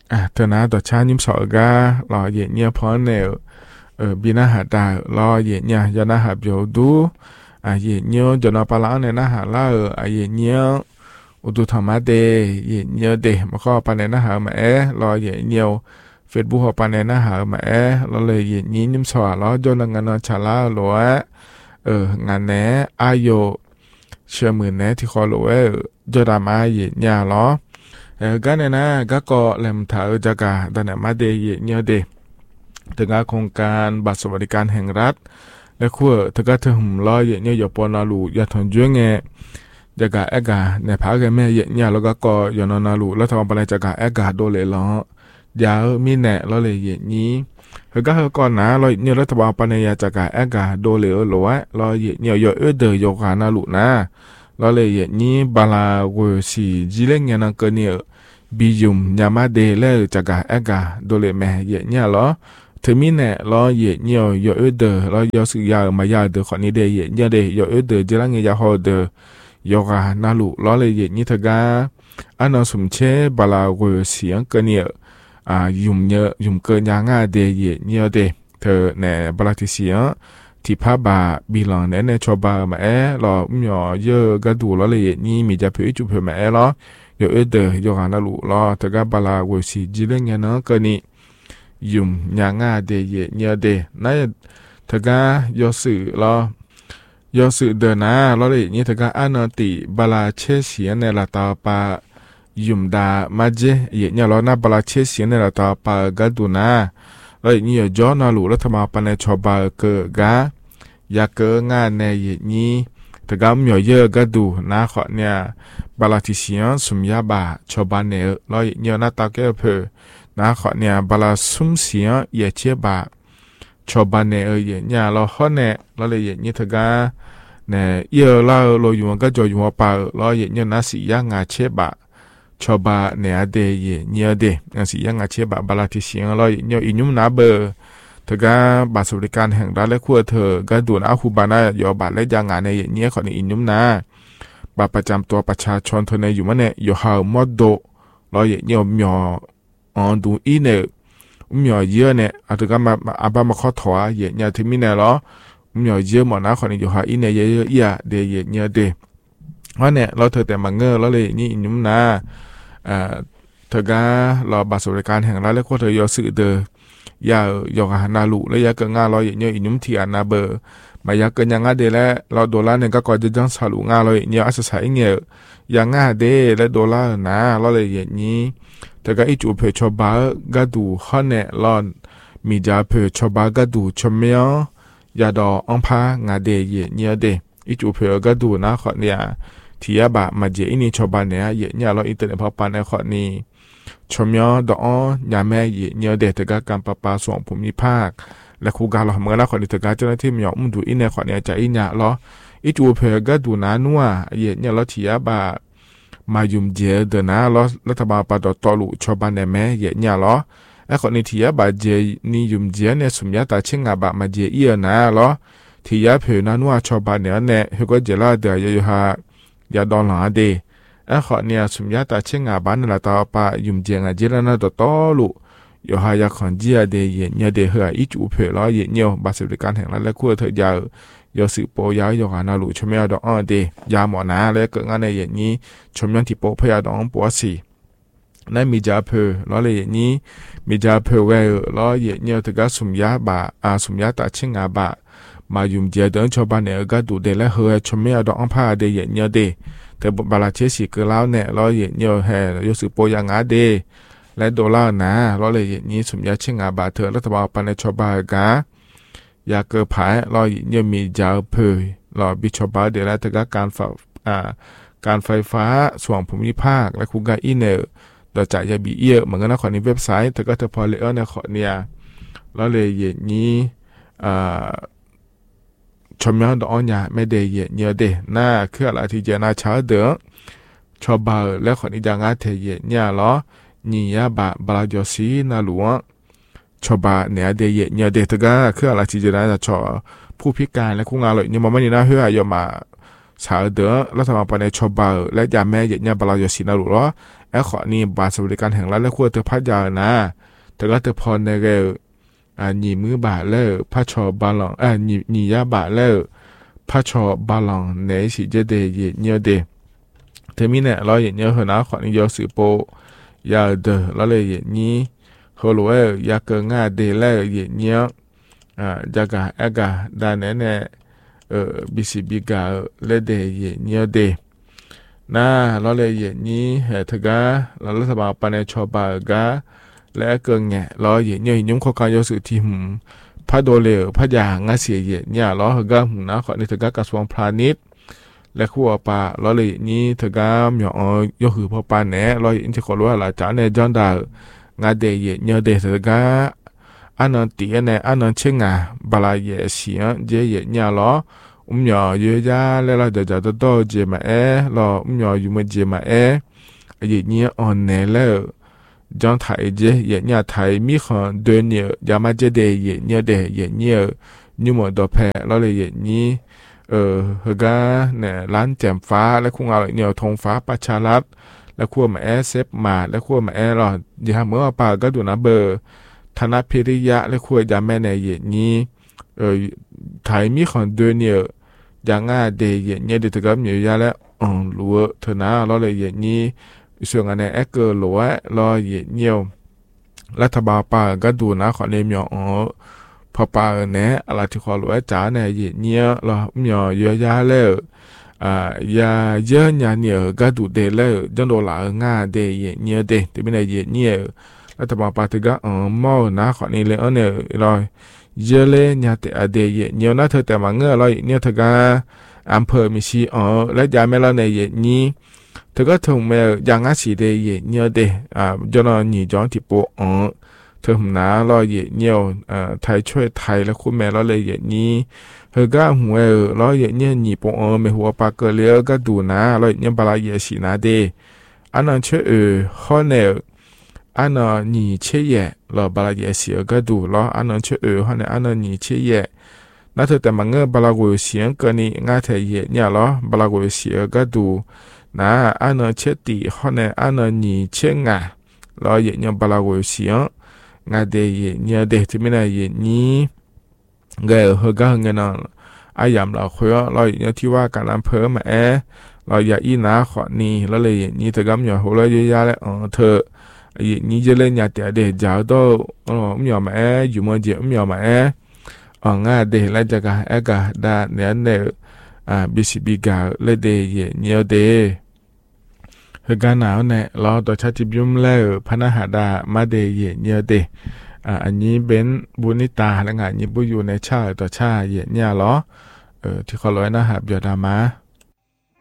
เธอนะต่อชายิมสอการอเย็นเนี่ยพอเนี่ยบินาหาดารอเย็นเนี่ยยานาหาเบียวดูเย็นเนี่ยจนเอาปลาเนี่ยนะหาล่าเย็นเนี่ยอุดุธรรมะเดเย็นเนี่ยเดมาข้อปานเนี่ยนะหามารอเย็นเนี่ยเฟซบุ๊กปานเนี่ยนะหามาเราเลยเย็นนี้ยิมสอรอจนงานชาล่าหลัวงานแหนอายโยเชื่อมือแหนที่คอหลัวจดามาเย็นเนี่ยหรอก็เนี่ยนะก็เริ่มถ่ายจากการแต่เนี่ยมาเดย์เนี่ยเดถึงการโครงการบัตรสวัสดิการแห่งรัฐและขั้วถึงการถึงร้อยเนี่ยอยู่ปนลูอย่าทนจุ้งเงจากการในภาคแม่เนี่ยแล้วก็อยู่นลูแล้วทำอะไรจากการโดเลยล้อยาวมีแหน่แล้วเลยนี้ก็ก่อนนะเราเนี่ยรัฐบาลปัญญาจากการโดเลยหรือว่าเราเนี่ยอยู่เดย์อยู่กันนาลูนะเราเลยนี้บาลาเวสีจิเลงเนี่ยนั่งกันเนี่ยบิยุมยามาเดเลจากโดเลยแม่เนี่ยหรอถึงมีเนี่ยเราเนี่ยอยู่เดย์เราอยู่สึกยามายาเดย์คนนี้เดย์เนี่ยเดย์อยู่เดย์จิเลงเนี่ยฮอเดย์อยู่กันนาลูเราเลยนี้ถึงกันอันนั้นสมเชบาลาเวสีกันเนี่ยยุ่มเกินยางาเดย์เนี่ยเดย์เธอเนี่ยบาลาติเสียที่พาบาบิลังเนี่ยชอบามาเราไม่เยอะก็ดูแล้วเลยนี่มีจะเพื่อจุเพื่อมาเราเยอะเดย์อยู่กันแล้วเราแต่ก็บาลาเวสีจิเลงเนี่ยนะก็นี่ยุ่มยางาเดย์เนี่ยเดย์นั่นแต่ก็ยอสื่อเรายอสื่อเดินนะเราเลยนี่แต่ก็อันนติบาลาเชเสียในละตาปายุ่มดามาเจเนี่ยเราหน้าบาลาเชเสียในละตาปาก็ดูนะเรานี่ย้อนนาลูแล้วทำมาปนชอบาเกกายาเกงานในนี้แต่ก็มีเยอะก็ดูนะขอเนี่ยบาลาติเซียนสมยาบาชอบานเนี่ยเราเนี่ยน่าตาเก็บนะขอเนี่ยบาลาสุมเสียเยเชบาชอบานเนี่ยเนี่ยเราขอเนี่ยเราเลยเนี่ยแต่ก็เนี่ยเราอยู่ก็จะอยู่ป่าเราเนี่ยน่าสิยางาเชบาชอบาเนี่ยเดย์เนี่ยเดย์น่าสิยางาเชบาบาลาติเซียนเราเนี่ยอินุมนาเบอร์เธอก็บัตรสวัสดิการแห่งรัฐและขั้วเธอก็ดูนะคูบานะยอบัตรและยางงานในอย่างนี้ขอในอินยุมนะบัตรประจำตัวประชาชนเธอในอยู่มันเนี่ยอยู่หามอดโดเราอย่างนี้มีดูอีเนี่ยมีเยอะเนี่ยอาจจะก็มาอาบ้ามาข้อถอยอย่างนี้ที่มีเนี่ยหรอมีเยอะหมดนะขอในอยู่หาอีเนี่ยเยอะๆเดียอย่างนี้เดเพราะเนี่ยเราเธอแต่มาเงอแล้วเลยนี่อินยุมนะเธอก็รอบัตรสวัสดิการแห่งรัฐและขั้วเธอยอสื่อเดอยายกนาลูและยาเกินงาเราอย่างเงี้ยอินุมที่อันนาเบอร์มายาเกินยังงาเดและเราดอลลาร์เนี่ยก็ก่อนจะจังสาลูงาเราอย่างเงี้ยอาศัยเงี้ยยังงาเดและดอลลาร์นะเราเลยอย่างนี้แต่ก็อีจูเพชอบาก็ดูข้อเนี่ยรอนมีจ่าเพชอบาก็ดูชมเมียยาดออังพางาเดอย่างเงี้ยเดอีจูเพก็ดูนะข้อเนี่ยที่ยาบะมาเจอินี่ชอบาเนี่ยอย่างเงี้ยเราอินเตอร์เน็ตพอปานในข้อนี้ชมยอดอยาแม่เนี่ยเด็ดกับการประปาส่วนภูมิภาคและคูการเราเหมือนนะคนที่ถึงการเจ้าหน้าที่มีอุ้มดูอินเนี่ยคนเนี่ยจะอินเนี่ยล้ออีจูเพก็ดูนะนัวเนี่ยเราที่ยาบามายุมเจเดนะล้อรัฐบาลปาดตอลุชอบานในแม่เนี่ยล้อไอ้คนนี้ที่ยาบาเจนี่ยุมเจเนี่ยสมยาตาเชิงอาบามาเจเอียนะล้อที่ยาเพนันว่าชอบานเนี่ยเฮก็เจลาเดียอยู่หายาดอนหลาเดขอเนี่ยสมยาตาเชิงอาบ้านละตาปายุมเจียงอาเจรนาตโตลุอยู่หายาขอนเจียเดยเนี่ยเดเฮออีจูเพลอยเนียวบัตรสวัสดิการแห่งรัฐและขั้วเธอยาวยอสืบโปยาวยานาลุชมยาดองเดยาหมอนาและเกิดงานในอย่างนี้ชมยันที่โปพยาดองปัวสีนั่นมีจ่าเพลอเลยอย่างนี้มีจ่าเพเวลอเนี่ยถึงกับสมยาบาสมยาตาเชิงอาบามายุมเจียเดินชาวบ้านเนี่ยก็ดูเดและเฮอชมยาดองผ้าเดยเนี่ยเดแต่บาลาเชสีเกล้าเนี่ยเราเนี่ยแห่ยสืบโปยังอาเดและดอลลาร์นะเราเลยนี้สมยาเชิงอาบาเธอรัฐบาลปันในชาวบ้านกายาเกิดผายเราเนี่ยมียาวเพยเราบิชาวบ้านเดและแต่ก็การไฟฟ้าส่วนภูมิภาคและคุกกาอินเนอร์เราจ่ายยาบีเอียเหมือนกันนะขอนี้เว็บไซต์แต่ก็เธอพอเลอในขอเนี่ยเราเลยนี้ชมยอดอ่อนยาไม่ได้เนี่ยเดหน้าเครื่องอะไรที่จะน่าช้าเด้อชอบบาและคนอีจางอาเทียเนี่ยล้อนี่ยาบาลาจอซีน่าหลวงชอบบาเนี่ยเดยเนี่ยเดตก็เครื่องอะไรที่จะน่าจะชอผู้พิการและคู่งานเลยเนี่ยมันไม่ได้น่าเหื่อยมาสาวเด้อรัฐบาลปานในชอบาและยาแม่เยเนี่ยบลาอยู่สินะหรือไอ้ขอนี่บาทสวัสดิการแห่งรัฐและขั้วเธอพัดยาวนะแต่ก็เธอพอในเร็วหนีมือบาทแล้วพัดชอบาลองหนียาบาทแล้วพัดชอบาลองในสิเจเดเยเนี่ยเดเธอมีเนี่ยเราเยเนี่ยหัวหน้าขอนี่ยอสือโปยาเด้อแล้วเลยเยนี้เขารู้ว่ายาเกินง่าเดแล้วเยเนี่ยจากะเอกะดานเนี่ยบิสิบิกาเลเดเยเนี่ยเดน่าเราเลยเยนี้เหตุกาเรารัฐบาลปานในชอบากาและเกินไงเราเยเนี่ยยุ่งข้อการยอสือที่พระโดเลวพระยางาเสียเยเนี่ยเราเหกาหูนะขอในเถกากระทรวงพาณิชย์และขั้วปาเราเลยนี้เถกาหมอยอหือพอปานแหนเราอินทขอรู้ว่าหลายจานในจอนดางาเดเยเนี่ยเดเถกาอันนั้นตีเนี่ยอันนั้นเช่งบาลายเยเสียเจเยเนี่ยเราหยอเยอะจ้าแล้วเราจะโตเจมาเราหยออยู่มาเจมาเยเนี่ยอ่อนแน่แล้วจอนไทยเจเยเนี่ยไทยมีคนเดินเนี่ยยามาเจเดเยเนี่ยเดเยเนี่ยนิมดอแพเราเลยเยนี้เฮกาเนี่ยร้านแจ่มฟ้าและคุ้งเอาเนี่ยธงฟ้าประชารัฐและขั้วมาเซฟมาและขั้วมารออย่าเมื่อป่าก็ดูนะเบอร์ธนพิริยะและขั้วยาแม่ในเยนี้ไทยมีคนเดินเนี่ยอย่างง่ายเดย์เยเนี่ยเดี๋ยวก็มียาแล้วรัวเธอนะเราเลยเยนี้ส่วนอันนี้เกอร์รัวเราเยเนี่ยรัฐบาลป่าก็ดูนะขอเนียพอป่าเนี่ยอะไรที่ขอรัวจ๋าเนี่ยเยเนี่ยเรามีเยอะยาแล้วยาเยอะเนี่ยก็ดูเดแล้วจนโดนหลายง่ายเดย์เยเนี่ยเดย์ที่ไม่ได้เยเนี่ยรัฐบาลป่าถึงก็มอนะขอนี้เลยเนี่ยเราเยอะเลยเนี่ยแต่อเดียเนี่ยน่าเธอแต่มาเงื้อเราเนี่ยเธอก็อำเภอมีชีและยาแม่เราในเยนี้เธอก็ถึงแม้ยังอาศัยเดียเนี่ยเดจนหนีย้อนที่ปุ๊เธอหนาเราเยเนี่ยไทยช่วยไทยและคุณแม่เราเลยเยนี้เธอก็หัวเราเยเนี่ยหนีปุ๊ไม่หัวปากเกลียวก็ดูนะเราเนี่ยบาลายเยสีนะเดอันนั้นเชื่อข้อเนี่ยอันนั้น你切耶了巴拉也是个度了，อันนั้นเชื่อฮะเนี่ยอันนั้น你切耶，那เธอแต่มันเงบาลากุเสียงกันนี่ง่ายเธอเยเนี่ยละบาลากุเสียก็ดูนะอันนั้นเชื่อตีฮะเนี่ยอันนั้น你切ง่ะแล้วเยเนี่ยบาลากุเสียงง่ายเดยเนี่ยเดที่ไม่ได้เยนี้เกอเฮก็เงินนั่นอายามเราคุยเราเนี่ยที่ว่าการอำเภอมาเราอยากอีนาขอนี่แล้วเลยนี่เธอก็มีหัวเราเยอะแยะแล้วเธอ你这类伢爹的找到苗嘛有么子苗嘛俺的来这个那个的年的必须比较来的也nhiều的เหตุการณ์หนาวเนี่ยเราต่อชาติยุ่มแล้วพนักหาดามาเดยเนี่ยเดอันนี้เป็นบุญตาและงานนี้บุอยู่ในชาติต่อชาติเนี่ยเหรอที่เขาลอยนะฮะเบียดามา